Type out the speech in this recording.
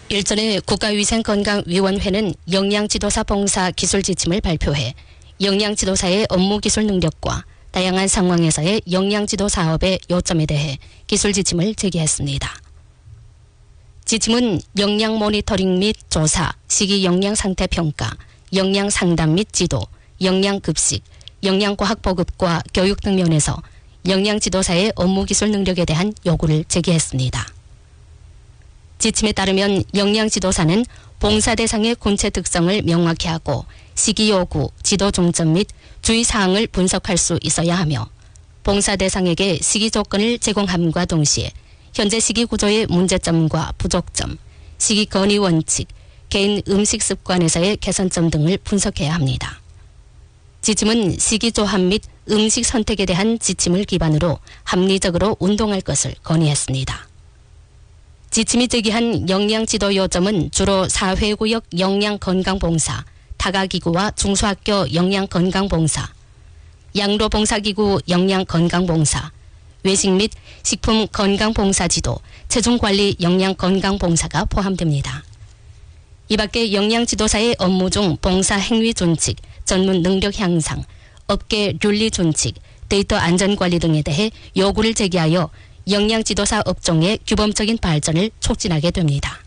일전에 국가위생건강위원회는 영양지도사 봉사 기술 지침을 발표해 영양지도사의 업무 기술 능력과 다양한 상황에서의 영양지도 사업의 요점에 대해 기술 지침을 제기했습니다. 지침은 영양 모니터링 및 조사, 시기 영양 상태 평가, 영양 상담 및 지도, 영양 급식, 영양과학 보급과 교육 등 면에서 영양지도사의 업무 기술 능력에 대한 요구를 제기했습니다. 지침에 따르면 영양지도사는 봉사 대상의 군체 특성을 명확히 하고 시기 요구, 지도 중점 및 주의사항을 분석할 수 있어야 하며 봉사 대상에게 시기 조건을 제공함과 동시에 현재 시기 구조의 문제점과 부족점, 시기 건의 원칙, 개인 음식 습관에서의 개선점 등을 분석해야 합니다. 지침은 시기 조합 및 음식 선택에 대한 지침을 기반으로 합리적으로 운동할 것을 건의했습니다. 지침이 제기한 영양지도 요점은 주로 사회구역 영양건강봉사, 타가기구와 중소학교 영양건강봉사, 양로봉사기구 영양건강봉사, 외식 및 식품 건강봉사지도, 체중관리 영양건강봉사가 포함됩니다. 이 밖에 영양지도사의 업무 중 봉사 행위 준칙, 전문 능력 향상, 업계 윤리 준칙, 데이터 안전관리 등에 대해 요구를 제기하여 영양지도사 업종의 규범적인 발전을 촉진하게 됩니다.